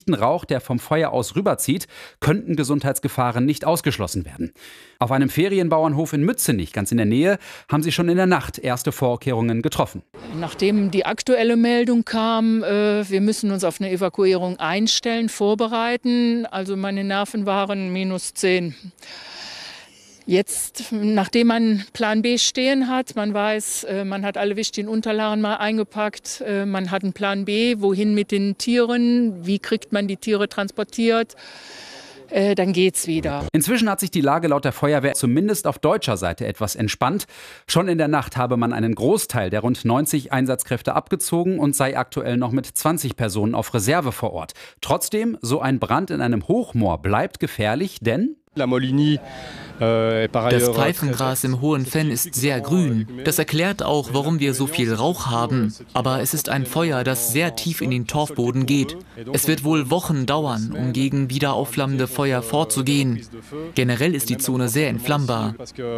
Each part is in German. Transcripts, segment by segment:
Rauch, der vom Feuer aus rüberzieht, könnten Gesundheitsgefahren nicht ausgeschlossen werden. Auf einem Ferienbauernhof in Mützenich, ganz in der Nähe, haben sie schon in der Nacht erste Vorkehrungen getroffen. Nachdem die aktuelle Meldung kam, wir müssen uns auf eine Evakuierung einstellen, vorbereiten. Also meine Nerven waren -10. Jetzt, nachdem man Plan B stehen hat, man weiß, man hat alle wichtigen Unterlagen mal eingepackt, man hat einen Plan B, wohin mit den Tieren, wie kriegt man die Tiere transportiert, dann geht's wieder. Inzwischen hat sich die Lage laut der Feuerwehr zumindest auf deutscher Seite etwas entspannt. Schon in der Nacht habe man einen Großteil der rund 90 Einsatzkräfte abgezogen und sei aktuell noch mit 20 Personen auf Reserve vor Ort. Trotzdem, so ein Brand in einem Hochmoor bleibt gefährlich, denn das Pfeifengras im Hohen Fenn ist sehr grün. Das erklärt auch, warum wir so viel Rauch haben. Aber es ist ein Feuer, das sehr tief in den Torfboden geht. Es wird wohl Wochen dauern, um gegen wieder aufflammende Feuer vorzugehen. Generell ist die Zone sehr entflammbar.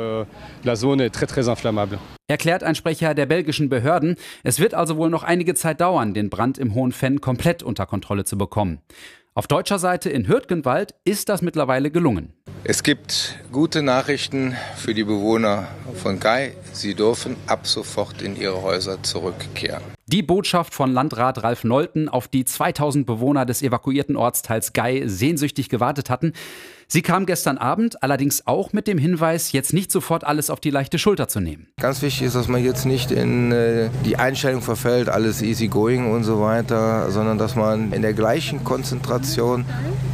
Erklärt ein Sprecher der belgischen Behörden. Es wird also wohl noch einige Zeit dauern, den Brand im Hohen Fenn komplett unter Kontrolle zu bekommen. Auf deutscher Seite in Hürtgenwald ist das mittlerweile gelungen. Es gibt gute Nachrichten für die Bewohner von Gei. Sie dürfen ab sofort in ihre Häuser zurückkehren. Die Botschaft von Landrat Ralf Nolten, auf die 2000 Bewohner des evakuierten Ortsteils Gei sehnsüchtig gewartet hatten. Sie kam gestern Abend, allerdings auch mit dem Hinweis, jetzt nicht sofort alles auf die leichte Schulter zu nehmen. Ganz wichtig ist, dass man jetzt nicht in die Einstellung verfällt, alles easy going und so weiter, sondern dass man in der gleichen Konzentration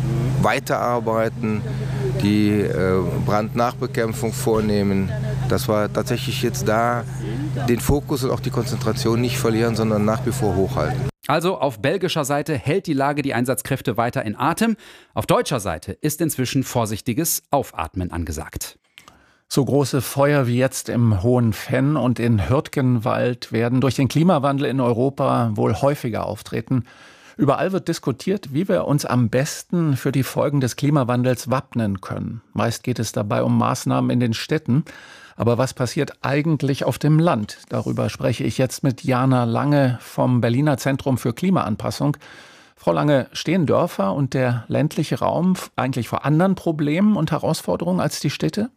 weiterarbeiten, die Brandnachbekämpfung vornehmen, dass wir tatsächlich jetzt da den Fokus und auch die Konzentration nicht verlieren, sondern nach wie vor hochhalten. Also auf belgischer Seite hält die Lage die Einsatzkräfte weiter in Atem. Auf deutscher Seite ist inzwischen vorsichtiges Aufatmen angesagt. So große Feuer wie jetzt im Hohen Fenn und in Hürtgenwald werden durch den Klimawandel in Europa wohl häufiger auftreten. Überall wird diskutiert, wie wir uns am besten für die Folgen des Klimawandels wappnen können. Meist geht es dabei um Maßnahmen in den Städten. Aber was passiert eigentlich auf dem Land? Darüber spreche ich jetzt mit Jana Lange vom Berliner Zentrum für Klimaanpassung. Frau Lange, stehen Dörfer und der ländliche Raum eigentlich vor anderen Problemen und Herausforderungen als die Städte?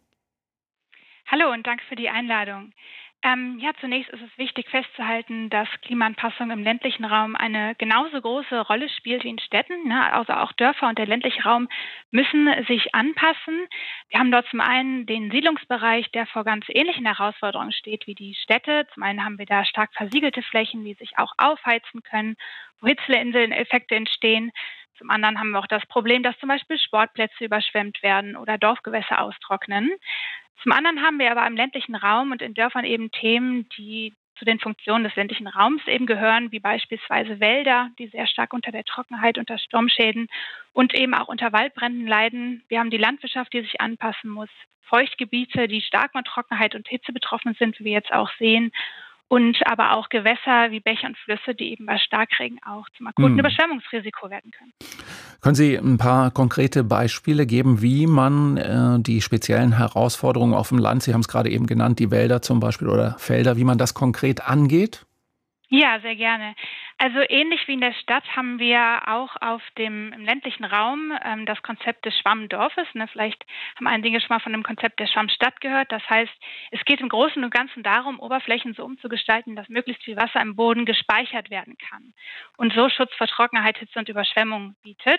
Hallo und danke für die Einladung. Zunächst ist es wichtig festzuhalten, dass Klimaanpassung im ländlichen Raum eine genauso große Rolle spielt wie in Städten. Also auch Dörfer und der ländliche Raum müssen sich anpassen. Wir haben dort zum einen den Siedlungsbereich, der vor ganz ähnlichen Herausforderungen steht wie die Städte. Zum einen haben wir da stark versiegelte Flächen, die sich auch aufheizen können, wo Hitzeinseleffekte entstehen. Zum anderen haben wir auch das Problem, dass zum Beispiel Sportplätze überschwemmt werden oder Dorfgewässer austrocknen. Zum anderen haben wir aber im ländlichen Raum und in Dörfern eben Themen, die zu den Funktionen des ländlichen Raums eben gehören, wie beispielsweise Wälder, die sehr stark unter der Trockenheit, unter Sturmschäden und eben auch unter Waldbränden leiden. Wir haben die Landwirtschaft, die sich anpassen muss, Feuchtgebiete, die stark von Trockenheit und Hitze betroffen sind, wie wir jetzt auch sehen. Und aber auch Gewässer wie Bäche und Flüsse, die eben bei Starkregen auch zum akuten Überschwemmungsrisiko werden können. Können Sie ein paar konkrete Beispiele geben, wie man die speziellen Herausforderungen auf dem Land, Sie haben es gerade eben genannt, die Wälder zum Beispiel oder Felder, wie man das konkret angeht? Ja, sehr gerne. Also ähnlich wie in der Stadt haben wir auch im ländlichen Raum das Konzept des Schwammdorfes. Vielleicht haben einige schon mal von dem Konzept der Schwammstadt gehört. Das heißt, es geht im Großen und Ganzen darum, Oberflächen so umzugestalten, dass möglichst viel Wasser im Boden gespeichert werden kann und so Schutz vor Trockenheit, Hitze und Überschwemmung bietet.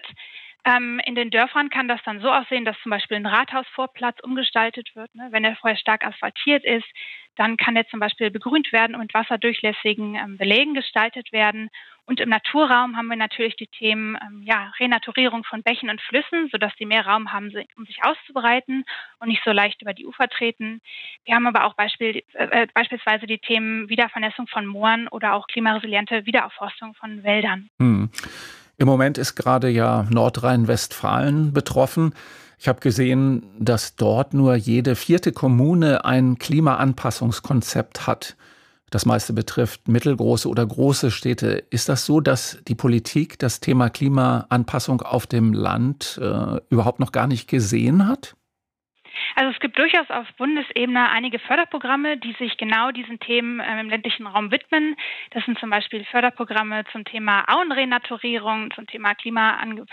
In den Dörfern kann das dann so aussehen, dass zum Beispiel ein Rathausvorplatz umgestaltet wird. Wenn er vorher stark asphaltiert ist, dann kann er zum Beispiel begrünt werden und mit wasserdurchlässigen Belägen gestaltet werden. Und im Naturraum haben wir natürlich die Themen Renaturierung von Bächen und Flüssen, sodass die mehr Raum haben, um sich auszubreiten und nicht so leicht über die Ufer treten. Wir haben aber auch beispielsweise die Themen Wiedervernässung von Mooren oder auch klimaresiliente Wiederaufforstung von Wäldern. Im Moment ist gerade ja Nordrhein-Westfalen betroffen. Ich habe gesehen, dass dort nur jede 4. Kommune ein Klimaanpassungskonzept hat. Das meiste betrifft mittelgroße oder große Städte. Ist das so, dass die Politik das Thema Klimaanpassung auf dem Land überhaupt noch gar nicht gesehen hat? Also es gibt durchaus auf Bundesebene einige Förderprogramme, die sich genau diesen Themen im ländlichen Raum widmen. Das sind zum Beispiel Förderprogramme zum Thema Auenrenaturierung, zum Thema klimaangepasste